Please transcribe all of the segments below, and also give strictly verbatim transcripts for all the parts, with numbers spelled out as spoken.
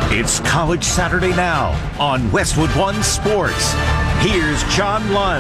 It's College Saturday Now on Westwood One Sports. Here's John Lund.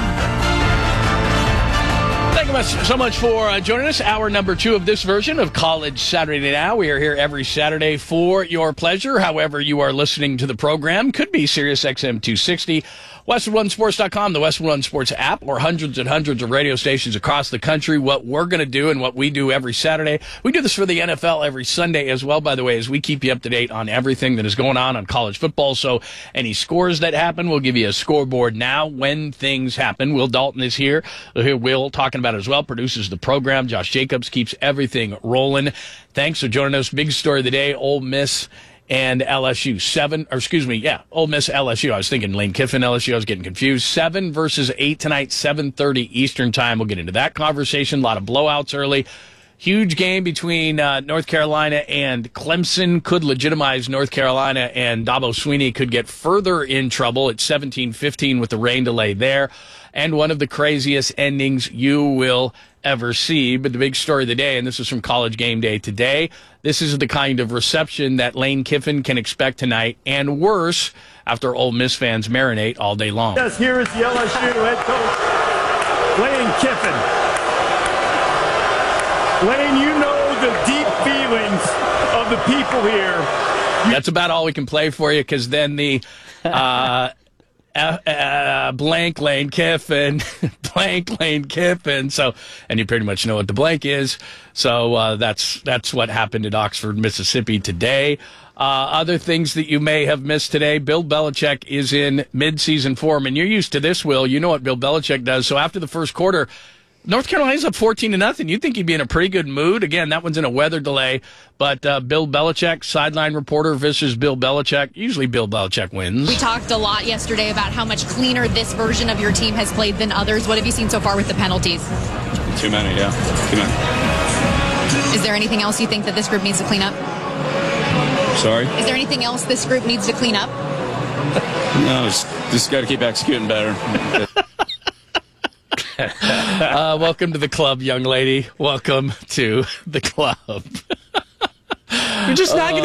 Thank you so much for uh, joining us. Hour number two of this version of College Saturday Now. We are here every Saturday for your pleasure. However you are listening to the program, could be Sirius X M two sixty, Westwood One Sports dot com, the Westwood One Sports app, or hundreds and hundreds of radio stations across the country. What we're going to do and what we do every Saturday, we do this for the N F L every Sunday as well, by the way, as we keep you up to date on everything that is going on on college football. So any scores that happen, we'll give you a scoreboard now when things happen. Will Dalton is here. We'll hear Will talking about it as well, produces the program. Josh Jacobs keeps everything rolling. Thanks for joining us. Big story of the day, Ole Miss and L S U. Seven, or excuse me, yeah, Ole Miss, L S U. I was thinking Lane Kiffin, L S U. I was getting confused. Seven versus eight tonight, seven thirty Eastern time. We'll get into that conversation. A lot of blowouts early. Huge game between uh, North Carolina and Clemson. Could legitimize North Carolina, and Dabo Swinney could get further in trouble at seventeen fifteen with the rain delay there. And one of the craziest endings you will ever see. But the big story of the day, and this is from College Game Day today, this is the kind of reception that Lane Kiffin can expect tonight, and worse, after Ole Miss fans marinate all day long. Yes, here is the L S U head coach, Lane Kiffin. Lane, you know the deep feelings of the people here. That's about all we can play for you, because then the uh, uh, uh, blank Lane Kiffin, blank Lane Kiffin. So, and you pretty much know what the blank is. So uh, that's that's what happened at Oxford, Mississippi today. Uh, other things that you may have missed today, Bill Belichick is in midseason form, and you're used to this, Will. You know what Bill Belichick does. So after the first quarter, North Carolina's up fourteen to nothing. You'd think he'd be in a pretty good mood. Again, that one's in a weather delay. But uh, Bill Belichick, sideline reporter versus Bill Belichick. Usually Bill Belichick wins. We talked a lot yesterday about how much cleaner this version of your team has played than others. What have you seen so far with the penalties? Too many, yeah. Too many. Is there anything else you think that this group needs to clean up? Sorry? Is there anything else this group needs to clean up? No, just, just got to keep executing better. uh, welcome to the club, young lady. Welcome to the club. You're just not going to